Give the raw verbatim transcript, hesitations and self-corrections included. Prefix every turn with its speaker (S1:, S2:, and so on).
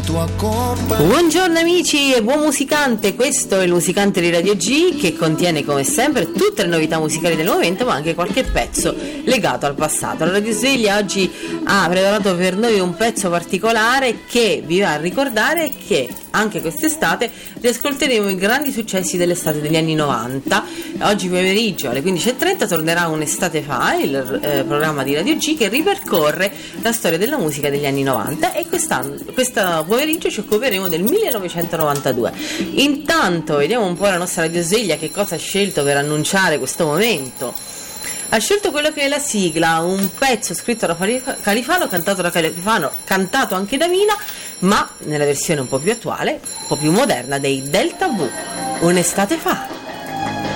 S1: tua coppa.
S2: Buongiorno amici e buon musicante, questo è il Musicante di Radio G, che contiene come sempre tutte le novità musicali del momento, ma anche qualche pezzo legato al passato. La Radio Sveglia oggi ha preparato per noi un pezzo particolare che vi va a ricordare che anche quest'estate riascolteremo i grandi successi dell'estate degli anni novanta. Oggi pomeriggio alle quindici e trenta tornerà Un'estate fa, il eh, programma di Radio G che ripercorre la storia della musica degli anni novanta, e quest'anno, questo pomeriggio ci occuperemo del millenovecentonovantadue. Intanto vediamo un po' la nostra Radio Sveglia che cosa ha scelto per annunciare questo momento. Ha scelto quello che è la sigla, un pezzo scritto da Califano, cantato da Califano, cantato anche da Mina, ma nella versione un po' più attuale, un po' più moderna dei Delta V. Un'estate fa.